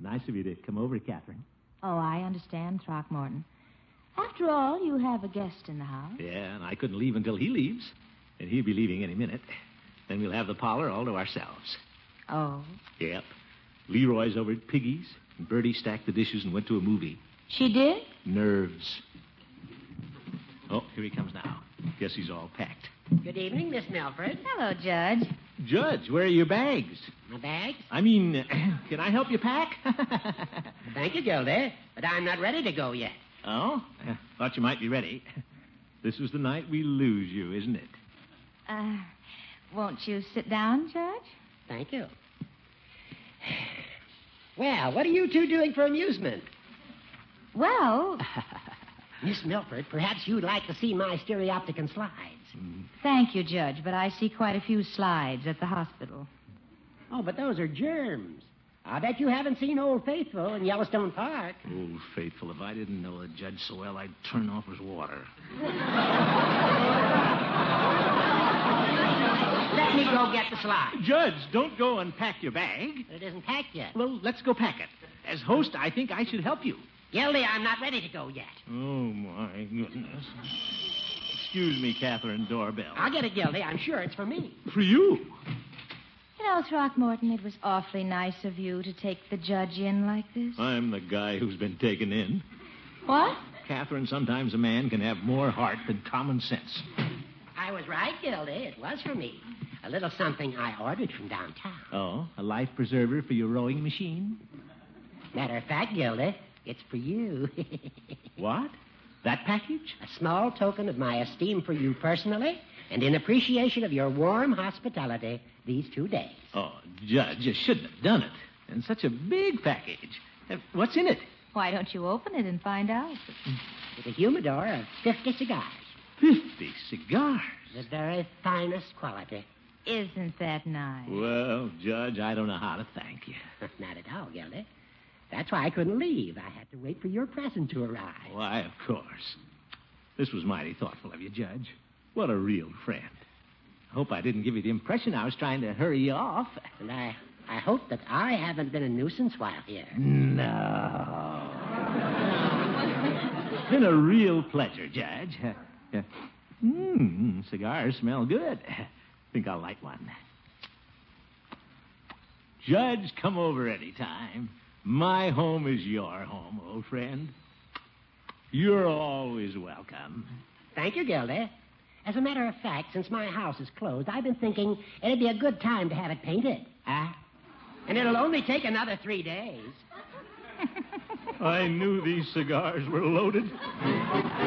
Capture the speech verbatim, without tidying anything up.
Nice of you to come over, Catherine. Oh, I understand, Throckmorton. After all, you have a guest in the house. Yeah, and I couldn't leave until he leaves. And he'll be leaving any minute. Then we'll have the parlor all to ourselves. Oh? Yep. Leroy's over at Piggy's, and Bertie stacked the dishes and went to a movie. She did? Nerves. Oh, here he comes now. Guess he's all packed. Good evening, Miss Milford. Hello, Judge. Judge, where are your bags? My bags? I mean, can I help you pack? Thank you, Gildy, but I'm not ready to go yet. Oh? I thought you might be ready. This is the night we lose you, isn't it? Uh, won't you sit down, Judge? Thank you. Well, what are you two doing for amusement? Well... Miss Milford, perhaps you'd like to see my stereopticon slides. Thank you, Judge, but I see quite a few slides at the hospital. Oh, but those are germs. I bet you haven't seen Old Faithful in Yellowstone Park. Old Faithful, if I didn't know the judge so well, I'd turn off his water. Let me go get the slides. Judge, don't go unpack your bag. It isn't packed yet. Well, let's go pack it. As host, I think I should help you. Gildy, I'm not ready to go yet. Oh, my goodness. Excuse me, Catherine, doorbell. I'll get it, Gildy. I'm sure it's for me. For you? You know, Throckmorton, it was awfully nice of you to take the judge in like this. I'm the guy who's been taken in. What? Catherine, sometimes a man can have more heart than common sense. I was right, Gildy. It was for me. A little something I ordered from downtown. Oh, a life preserver for your rowing machine? Matter of fact, Gildy, it's for you. What? That package? A small token of my esteem for you personally and in appreciation of your warm hospitality these two days. Oh, Judge, you shouldn't have done it. And such a big package. Uh, What's in it? Why don't you open it and find out? With a humidor of fifty cigars. Fifty cigars. The very finest quality. Isn't that nice? Well, Judge, I don't know how to thank you. Not at all, Gildy. That's why I couldn't leave. I had to wait for your present to arrive. Why, of course. This was mighty thoughtful of you, Judge. What a real friend. I hope I didn't give you the impression I was trying to hurry you off. And I, I hope that I haven't been a nuisance while here. No. It's been a real pleasure, Judge. Mmm, cigars smell good. Think I'll light one. Judge, come over any time. My home is your home, old friend. You're always welcome. Thank you, Gildy. As a matter of fact, since my house is closed, I've been thinking it'd be a good time to have it painted. Huh? And it'll only take another three days. I knew these cigars were loaded.